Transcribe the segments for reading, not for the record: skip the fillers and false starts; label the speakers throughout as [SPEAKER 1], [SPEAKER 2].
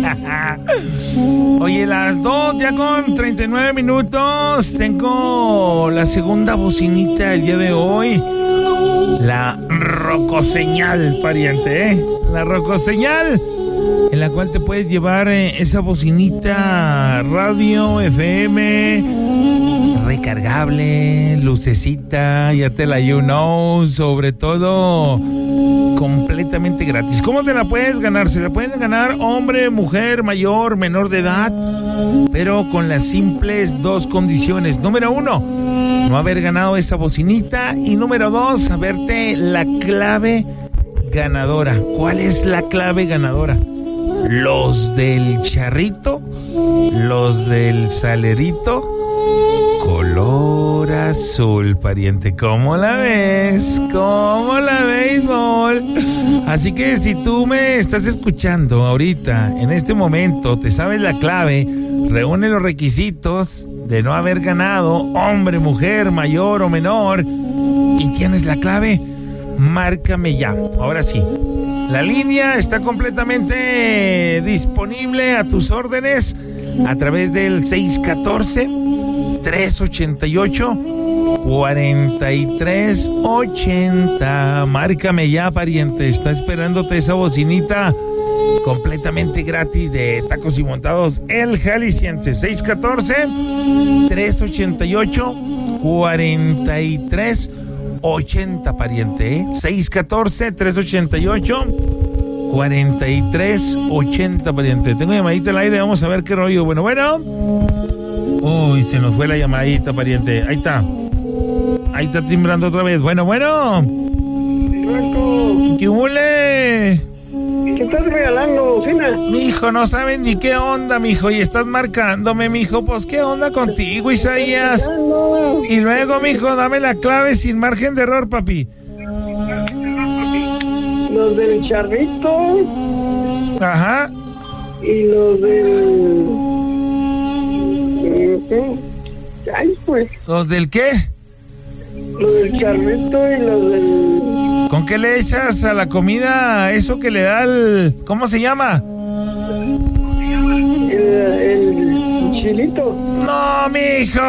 [SPEAKER 1] Oye, las 2 ya con 39 minutos. Tengo la segunda bocinita del día de hoy. La rocoseñal, pariente, ¿eh? La rocoseñal, en la cual te puedes llevar esa bocinita radio, FM, recargable, lucecita, ya te la sobre todo completamente gratis. ¿Cómo te la puedes ganar? Se la pueden ganar hombre, mujer, mayor, menor de edad, pero con las simples 2 condiciones. Número 1, no haber ganado esa bocinita, y número 2, saberte la clave ganadora. ¿Cuál es la clave ganadora? Los del charrito, los del salerito, color azul, pariente. ¿Cómo la ves? ¿Cómo la ves, Bol? Así que si tú me estás escuchando ahorita, en este momento, te sabes la clave, reúne los requisitos de no haber ganado, hombre, mujer, mayor o menor, y tienes la clave, márcame ya. Ahora sí, la línea está completamente disponible a tus órdenes a través del 614-388-4380. Márcame ya, pariente. Está esperándote esa bocinita completamente gratis de Tacos y Montados El Jalisciense. 614-388-4380, pariente, ¿eh? 614-388-4380, pariente. Tengo llamadita al aire, vamos a ver qué rollo. Bueno. Uy, se nos fue la llamadita, pariente. Ahí está timbrando otra vez. Bueno. ¿Qué hule?
[SPEAKER 2] ¿Qué estás regalando, bocina?
[SPEAKER 1] Mijo, no sabes ni qué onda, mijo, y estás marcándome, mijo. Pues, ¿qué onda contigo, Isaías? Y luego, mijo, dame la clave sin margen de error, papi.
[SPEAKER 2] Los del charrito.
[SPEAKER 1] Ajá.
[SPEAKER 2] Y los del... Ay, pues.
[SPEAKER 1] ¿Los del qué?
[SPEAKER 2] Los del charrito y los del...
[SPEAKER 1] ¿Con qué le echas a la comida eso que le da el... ¿Cómo se llama?
[SPEAKER 2] El chilito.
[SPEAKER 1] ¡No, mijo!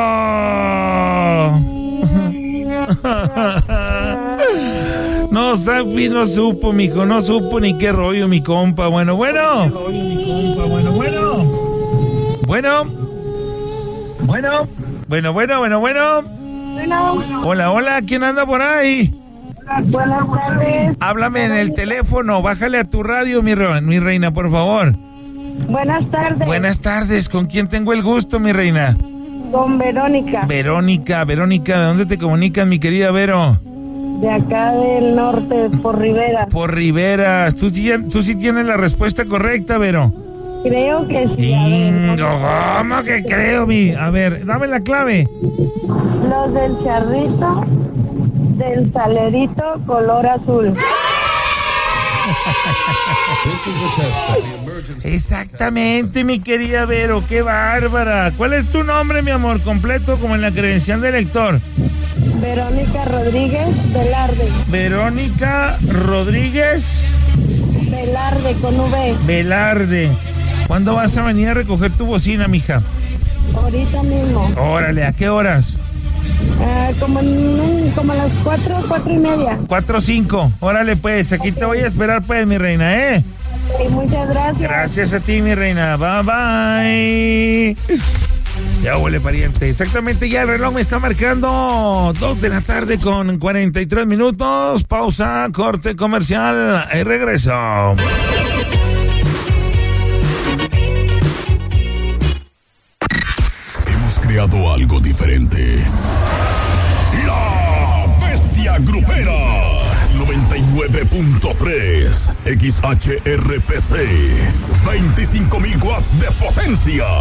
[SPEAKER 1] No supo, mijo. No supo ni qué rollo, mi compa. Bueno. Bueno. Hola, ¿quién anda por ahí?
[SPEAKER 3] Buenas tardes.
[SPEAKER 1] Háblame en el teléfono, bájale a tu radio, mi reina, por favor.
[SPEAKER 3] Buenas tardes.
[SPEAKER 1] Buenas tardes, ¿con quién tengo el gusto, mi reina?
[SPEAKER 3] Con Verónica.
[SPEAKER 1] Verónica, ¿de dónde te comunicas, mi querida Vero?
[SPEAKER 3] De acá del norte, por Rivera.
[SPEAKER 1] Por Rivera. ¿Tú sí tienes la respuesta correcta, Vero?
[SPEAKER 3] Creo que sí.
[SPEAKER 1] ¿Cómo que creo, A ver, dame la clave.
[SPEAKER 3] Los del charrito, del salerito, color azul.
[SPEAKER 1] Exactamente, mi querida Vero, qué bárbara. ¿Cuál es tu nombre, mi amor, completo, como en la credencial de lector?
[SPEAKER 3] Verónica Rodríguez Velarde.
[SPEAKER 1] Verónica Rodríguez
[SPEAKER 3] Velarde, con V.
[SPEAKER 1] Velarde. ¿Cuándo vas a venir a recoger tu bocina, mija?
[SPEAKER 3] Ahorita mismo.
[SPEAKER 1] Órale, ¿a qué horas?
[SPEAKER 3] Como a las 4:30.
[SPEAKER 1] 4:05. Órale, pues, aquí te voy a esperar, pues, mi reina, ¿eh?
[SPEAKER 3] Sí, muchas gracias.
[SPEAKER 1] Gracias a ti, mi reina. Bye, bye. Ya huele, pariente. Exactamente, ya el reloj me está marcando 2 de la tarde con 43 minutos. Pausa, corte comercial y regreso.
[SPEAKER 4] Hemos creado algo diferente. La Bestia Grupera 99.3 XHRPC. 25,000 watts de potencia.